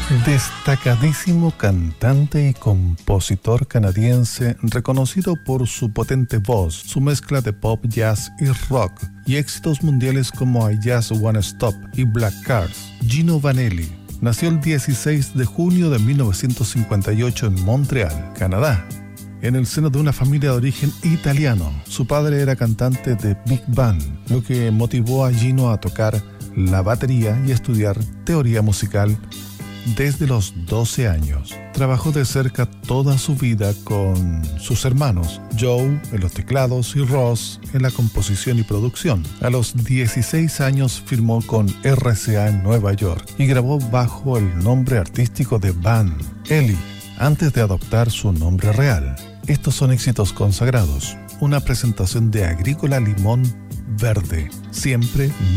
Destacadísimo cantante y compositor canadiense, reconocido por su potente voz, su mezcla de pop, jazz y rock, y éxitos mundiales como I Just Wanna Stop y Black Cars. Gino Vanelli nació el 16 de junio de 1958 en Montreal, Canadá, en el seno de una familia de origen italiano. Su padre era cantante de Big Band, lo que motivó a Gino a tocar la batería y estudiar teoría musical desde los 12 años. Trabajó de cerca toda su vida con sus hermanos, Joe en los teclados y Ross en la composición y producción. A los 16 años firmó con RCA en Nueva York y grabó bajo el nombre artístico de Van Ellie, antes de adoptar su nombre real. Estos son éxitos consagrados. Una presentación de Agrícola Limón Verde, siempre